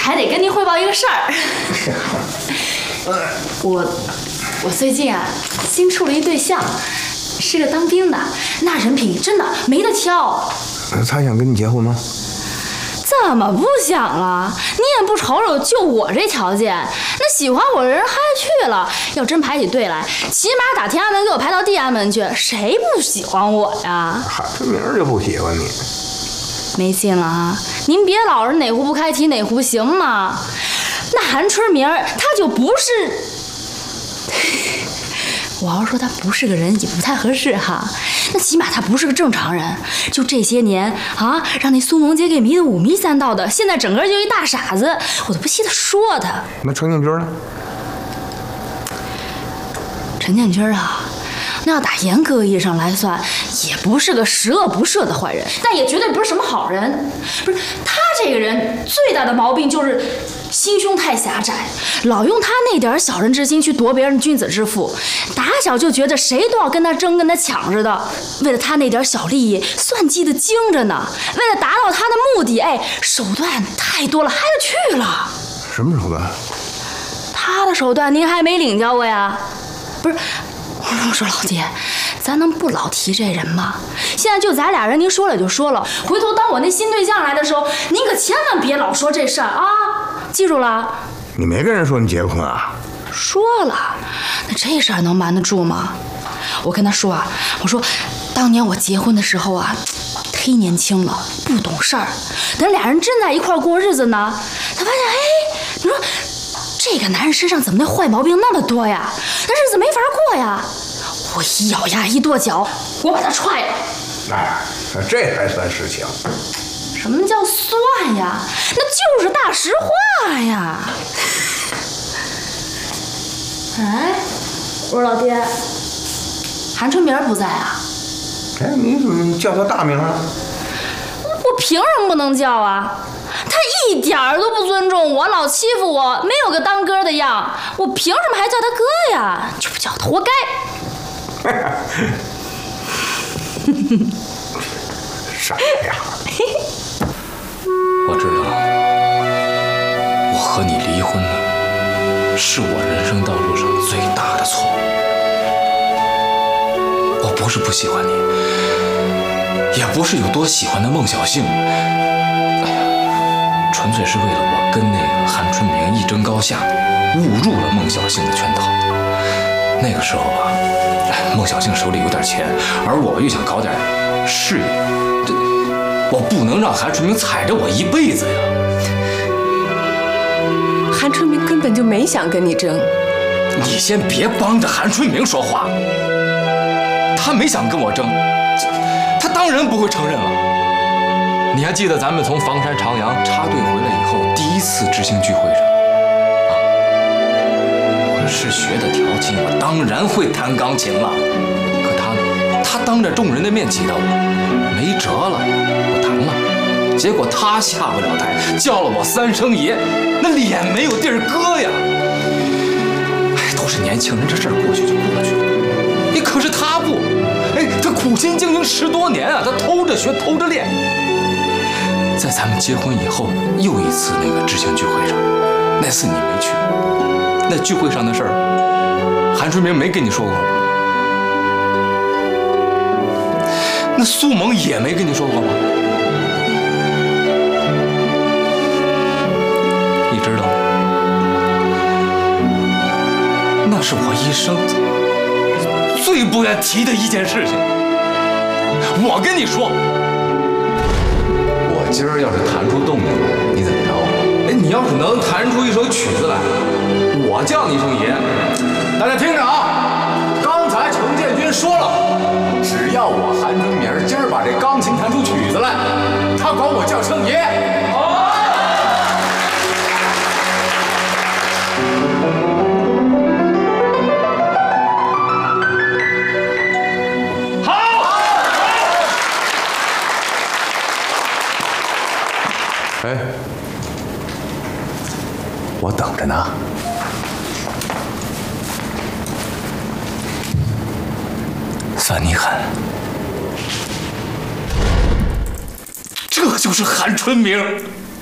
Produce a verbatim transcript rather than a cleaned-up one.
还得跟您汇报一个事儿。我我最近啊，新处了一对象，是个当兵的，那人品真的没得挑。 他想跟你结婚吗？ 怎么不想了？你也不瞅瞅，就我这条件，那喜欢我的人还去了。要真排起队来，起码打天安门给我排到地安门去，谁不喜欢我呀？ 韩春明就不喜欢你。 没劲了啊！您别老是哪壶不开提哪壶行吗？那韩春明他就不是，我要说他不是个人也不太合适哈。那起码他不是个正常人。就这些年啊，让那苏萌姐给迷得五迷三道的，现在整个就一大傻子，我都不稀得说他。 那程建军呢？ 陈建军啊，那要打严格意义上来算，也不是个十恶不赦的坏人，但也绝对不是什么好人。不是他这个人最大的毛病就是心胸太狭窄，老用他那点小人之心去夺别人君子之腹，打小就觉得谁都要跟他争跟他抢似的，为了他那点小利益算计的精着呢。为了达到他的目的，哎，手段太多了，嗨了去了。 什么手段？ 他的手段您还没领教过呀？不是，我说老爹，咱能不老提这人吗？现在就咱俩人，您说了就说了，回头当我那新对象来的时候，您可千万别老说这事儿啊！记住了。 你没跟人说你结婚啊？ 说了，那这事儿能瞒得住吗？我跟他说啊，我说当年我结婚的时候啊，忒年轻了，不懂事儿。等俩人真在一块儿过日子呢，他发现，哎，你说这个男人身上怎么那坏毛病那么多呀？那日子没法过呀！我一咬牙一跺脚，我把他踹了。 哎，这还算实情？ 什么叫算呀？那就是大实话呀！哎，我说老爹，韩春明不在啊？ 哎，你怎么叫他大名啊？ 我凭什么不能叫啊？他一点儿都不尊重我，老欺负我，没有个当哥的样，我凭什么还叫他哥呀？就不叫他活该。 傻呀！ 我知道，我和你离婚了，是我人生道路上最大的错误。我不是不喜欢你，也不是有多喜欢的孟小杏，哎呀，纯粹是为了我跟那个韩春明一争高下，误入了孟小杏的圈套。那个时候吧，孟小杏手里有点钱，而我又想搞点事业，这我不能让韩春明踩着我一辈子呀。 韩春明根本就没想跟你争。 你先别帮着韩春明说话，他没想跟我争，他当然不会承认了。你还记得咱们从房山长阳插队回来以后第一次知青聚会上啊？我是学的调琴，我当然会弹钢琴了。可他呢？他当着众人的面挤到我，没辙了，我弹了。结果他下不了台，叫了我三声爷，那脸没有地儿搁呀。哎，都是年轻人，这事儿过去就过去了。你可是他不，哎，他苦心经营十多年啊，他偷着学，偷着练。在咱们结婚以后，又一次那个知青聚会上，那次你没去，那聚会上的事儿，韩春明没跟你说过吗？那苏萌也没跟你说过吗？你知道吗？那是我一生最不愿提的一件事情。我跟你说，我今儿要是弹出动静来，你怎么着？哎，你要是能弹出一首曲子来，我叫你一声爷。大家听着啊，刚才程建军说了，只要我韩春明今儿把这钢琴弹出曲子来，他管我叫声爷。 哎，我等着呢。 算你狠，这就是韩春明。